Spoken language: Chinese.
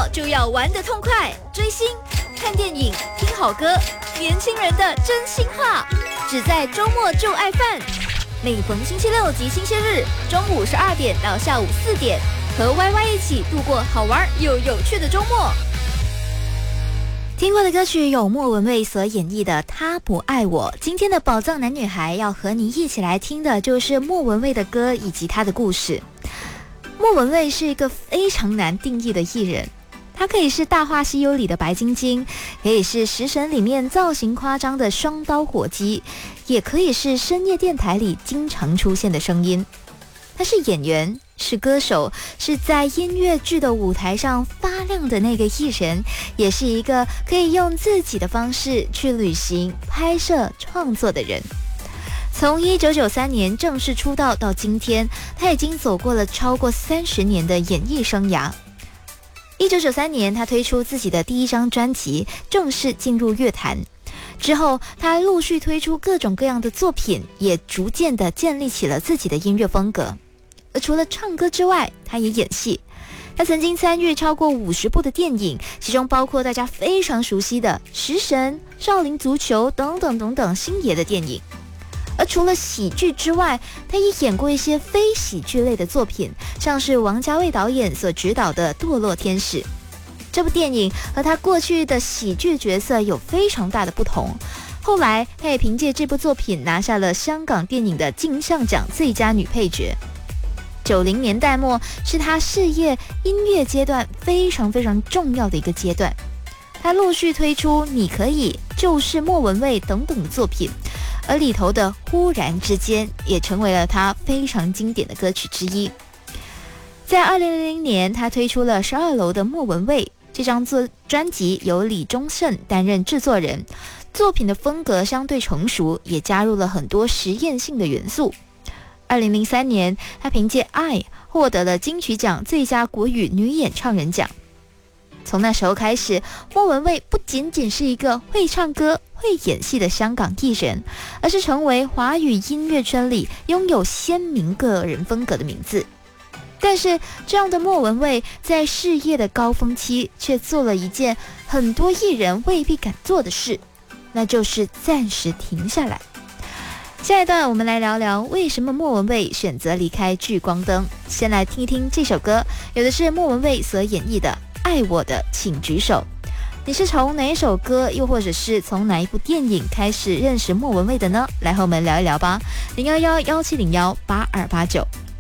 末就要玩得痛快，追星、看电影、听好歌，年轻人的真心话，只在周末就爱饭。每逢星期六及星期日，中午12点到下午4点，和 YY 一起度过好玩又有趣的周末。听过的歌曲有莫文蔚所演绎的《他不爱我》。今天的宝藏男女孩要和你一起来听的就是莫文蔚的歌以及她的故事。莫文蔚是一个非常难定义的艺人，她可以是《大话西游》里的白晶晶，可以是《食神》里面造型夸张的双刀火鸡，也可以是深夜电台里经常出现的声音。她是演员，是歌手，是在音乐剧的舞台上发亮的那个艺人，也是一个可以用自己的方式去旅行、拍摄、创作的人。从1993年正式出道到今天，他已经走过了超过30年的演艺生涯。1993年，他推出自己的第一张专辑，正式进入乐坛。之后，他陆续推出各种各样的作品，也逐渐的建立起了自己的音乐风格。而除了唱歌之外，他也演戏。他曾经参与超过50部的电影，其中包括大家非常熟悉的《食神》、《少林足球》等等等等星爷的电影。而除了喜剧之外，他也演过一些非喜剧类的作品，像是王家卫导演所执导的《堕落天使》。这部电影和他过去的喜剧角色有非常大的不同。后来，他也凭借这部作品拿下了香港电影的金像奖最佳女配角。90年代末是他事业音乐阶段非常非常重要的一个阶段，他陆续推出《你可以》、就是莫文蔚等等的作品，而里头的忽然之间也成为了他非常经典的歌曲之一。在2000年，他推出了12楼的莫文蔚，这张专辑由李宗盛担任制作人，作品的风格相对成熟，也加入了很多实验性的元素。2003年，他凭借《爱》获得了金曲奖最佳国语女演唱人奖。从那时候开始，莫文蔚不仅仅是一个会唱歌、会演戏的香港艺人，而是成为华语音乐圈里拥有鲜明个人风格的名字。但是，这样的莫文蔚在事业的高峰期，却做了一件很多艺人未必敢做的事，那就是暂时停下来。下一段我们来聊聊为什么莫文蔚选择离开聚光灯。先来听一听这首歌，有的是莫文蔚所演绎的《爱我的请举手》。你是从哪一首歌，又或者是从哪一部电影开始认识莫文蔚的呢？来和我们聊一聊吧。011-1701-8289